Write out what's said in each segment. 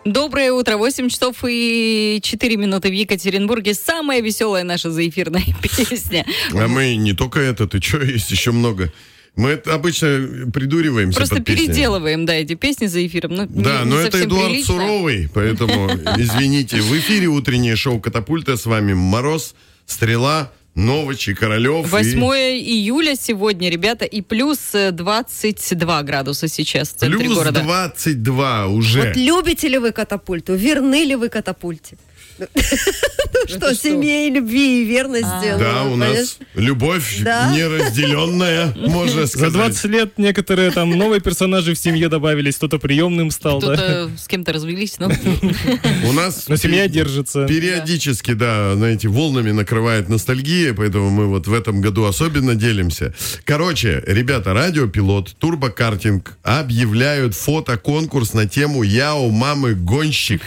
Доброе утро. 8 часов и 4 минуты в Екатеринбурге. Самая веселая наша заэфирная песня. А мы не только это, ты что, есть еще много. Мы это обычно придуриваемся просто под песни. Переделываем, да, эти песни за эфиром. Но да, но это Эдуард прилично. Суровый, поэтому извините. В эфире утреннее шоу «Катапульта». С вами Мороз, Стрела, Новыч и Королев. 8 июля сегодня, ребята, и плюс 22 градуса сейчас в центре плюс города. 22 уже. Вот любите ли вы «Катапульту»? Верны ли вы «Катапульте»? Что, семьей, любви и верности. Да, у нас любовь неразделенная, можно сказать. За 20 лет некоторые там новые персонажи в семье добавились, кто-то приемным стал. Кто-то с кем-то развелись, но... У нас... Но семья держится. Периодически, да, знаете, волнами накрывает ностальгия, поэтому мы вот в этом году особенно делимся. Короче, ребята, Радиопилот, Турбокартинг объявляют фотоконкурс на тему «Я у мамы гонщик».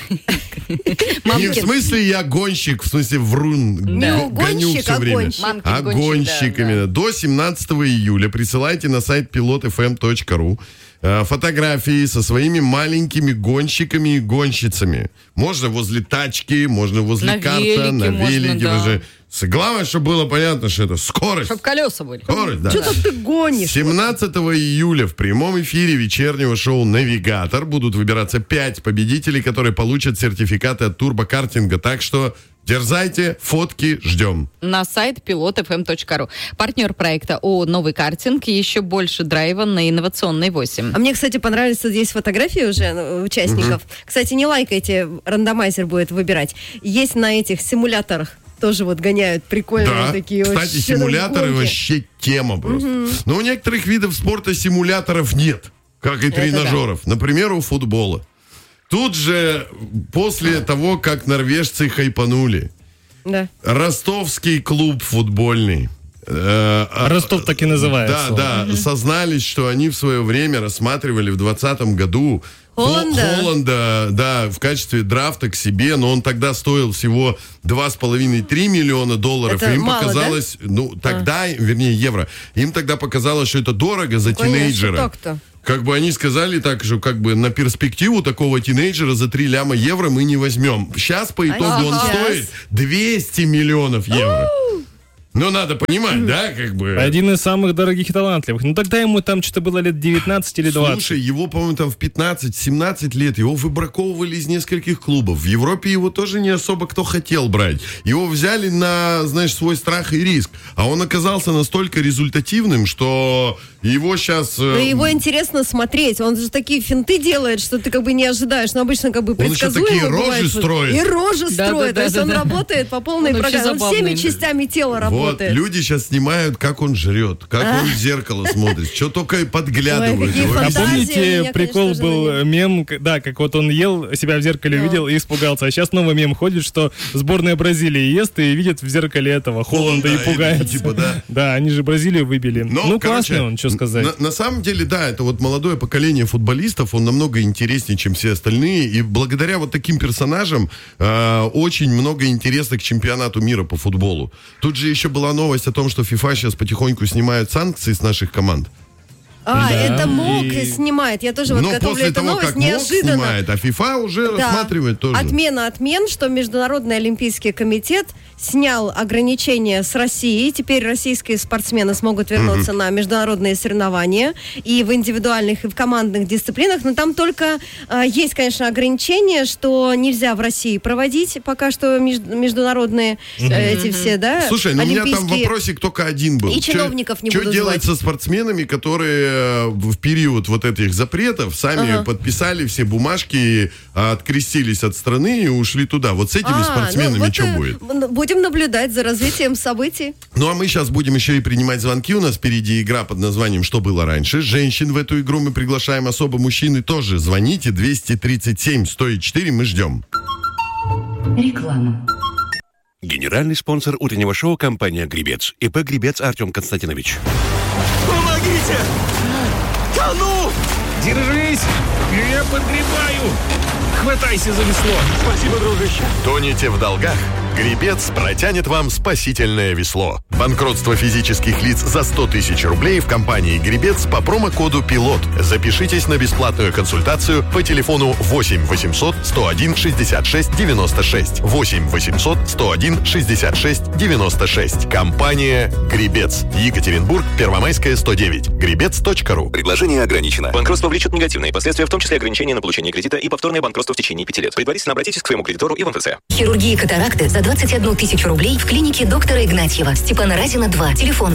Не в смысле я гонщик, в смысле врун. Не Гоню гонщик, все а время. гонщик. А гонщик именно. До 17 июля присылайте на сайт pilotfm.ru фотографии со своими маленькими гонщиками и гонщицами. Можно возле тачки, можно возле карта, на велике. Даже. Главное, чтобы было понятно, что это скорость. Чтобы колеса были. Скорость, да. Что-то ты гонишь. 17 июля в прямом эфире вечернего шоу «Навигатор» будут выбираться 5 победителей, которые получат сертификаты от турбокартинга. Так что дерзайте, фотки ждем. На сайт pilotfm.ru. Партнер проекта ООО «Новый картинг». Еще больше драйва на инновационной 8. А мне, кстати, понравились здесь фотографии уже участников. Кстати, не лайкайте, рандомайзер будет выбирать. Есть на этих симуляторах. Тоже вот гоняют прикольные такие. Кстати, симуляторы вообще тема просто. Но у некоторых видов спорта симуляторов нет, как и тренажеров. Да. Например, у футбола. Тут же, после того, как норвежцы хайпанули, ростовский клуб футбольный. Ростов так и называется. Да, сознались, что они в свое время рассматривали в 2020 году Холланда, да, в качестве драфта к себе, но он тогда стоил всего 2,5-3 миллиона долларов. Это и им мало, показалось, тогда, вернее, евро, им тогда показалось, что это дорого за тинейджера. Так-то. Как бы они сказали так же, как бы на перспективу такого тинейджера за 3 ляма евро мы не возьмем. Сейчас по итогу он стоит 200 миллионов евро. Ну, надо понимать, да, как бы... Один из самых дорогих и талантливых. Ну, тогда ему там что-то было лет 19 или 20. Слушай, его, по-моему, там в 15-17 лет, его выбраковывали из нескольких клубов. В Европе его тоже не особо кто хотел брать. Его взяли на, знаешь, свой страх и риск. А он оказался настолько результативным, что его сейчас... Да его интересно смотреть. Он же такие финты делает, что ты как бы не ожидаешь. Но обычно как бы предсказуемо. Он еще такие рожи строит. И рожи строит. То есть он работает по полной программе. Он всеми частями тела работает. Вот, люди сейчас снимают, как он жрет, как он в зеркало смотрит, что только подглядывают. А помните, прикол был мем, да, как вот он ел, себя в зеркале увидел и испугался. А сейчас новый мем ходит, что сборная Бразилии ест и видит в зеркале этого Холланда и пугается. Типа, да. Да, они же Бразилию выбили. Ну, классный он, что сказать. На самом деле, да, это вот молодое поколение футболистов, он намного интереснее, чем все остальные. И благодаря вот таким персонажам очень много интереса к чемпионату мира по футболу. Тут же еще была новость о том, что FIFA сейчас потихоньку снимает санкции с наших команд. Это МОК снимает. Я тоже вот готовлю эту новость. Неожиданно. Снимает, а FIFA уже рассматривает тоже. Отмен, что Международный олимпийский комитет снял ограничения с России. Теперь российские спортсмены смогут вернуться на международные соревнования и в индивидуальных, и в командных дисциплинах. Но там только есть, конечно, ограничения, что нельзя в России проводить пока что международные эти все, да, Слушай, ну у меня там вопросик только один был. И чиновников не будут звать. Что делать со спортсменами, которые в период вот этих запретов сами подписали все бумажки, открестились от страны и ушли туда? Вот с этими спортсменами что будет? Будем наблюдать за развитием событий. Ну, а мы сейчас будем еще и принимать звонки. У нас впереди игра под названием «Что было раньше?». Женщин в эту игру мы приглашаем, особо мужчины тоже. Звоните 237-104, мы ждем. Реклама. Генеральный спонсор утреннего шоу — компания «Гребец». ИП «Гребец» Артем Константинович. Помогите! Тону! Держись! Я подгребаю! Хватайся за весло! Спасибо, дружище! Тоните в долгах? Гребец протянет вам спасительное весло. Банкротство физических лиц за 100 тысяч рублей в компании «Гребец» по промокоду «Пилот». Запишитесь на бесплатную консультацию по телефону 8 800 101 66 96. 8 800 101 66 96. Компания «Гребец». Екатеринбург, Первомайская, 109. Гребец.ру. Предложение ограничено. Банкротство влечет негативные последствия, в том числе ограничение на получение кредита и повторное банкротство в течение 5 лет. Предварительно обратитесь к своему кредитору и в МФЦ. Хирургия катаракты за 21 тысячу рублей в клинике доктора Игнатьева. Степана Разина, 2. Телефон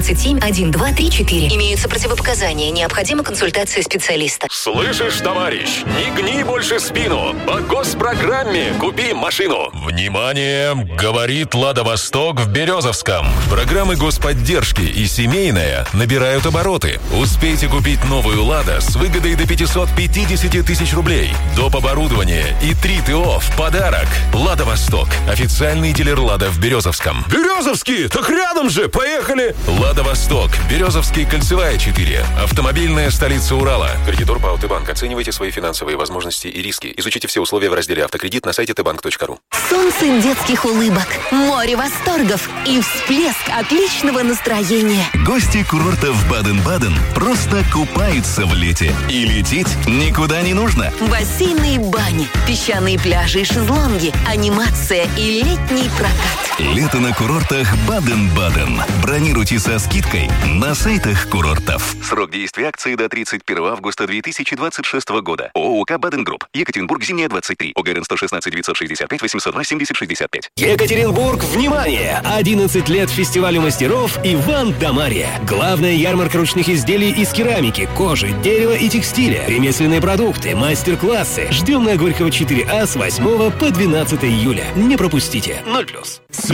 227-1234. Имеются противопоказания. Необходима консультация специалиста. Слышишь, товарищ? Не гни больше спину. По госпрограмме купи машину. Внимание! Говорит «Лада Восток» в Березовском. Программы господдержки и семейная набирают обороты. Успейте купить новую «Лада» с выгодой до 550 тысяч рублей. Доп. Оборудование и 3 ТО в подарок. «Лада Восток». Официальный дилер «Лада» в Березовском. Березовский? Так рядом же! Поехали! «Лада Восток». Березовский, Кольцевая, 4. Автомобильная столица Урала. Кредитор по Алтыбанк. Оценивайте свои финансовые возможности и риски. Изучите все условия в разделе «Автокредит» на сайте tbank.ru. Солнце детских улыбок, море восторгов и всплеск отличного настроения. Гости курортов Баден-Баден просто купаются в лете. И лететь никуда не нужно. Бассейны и бани, песчаные пляжи и шезлонги, анимация и летний прокат. Лето на курортах Баден-Баден. Бронируйте со скидкой на сайтах курортов. Срок действия акции до 31 августа 2026 года. ООО «Баден Групп». Екатеринбург, Зимняя, 23. ОГРН 116 965 802 70 65. Екатеринбург, внимание! 11 лет фестивалю мастеров «Иван да Марья». Главная ярмарка ручных изделий из керамики, кожи, дерева и текстиля. Ремесленные продукты, мастер-классы. Ждем на Горького 4А с 8 по 12 июля. Не пропустите. 0+.